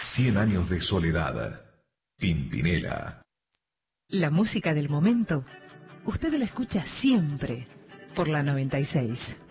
100 años de soledad. Pimpinela. La música del momento, usted la escucha siempre por la 96.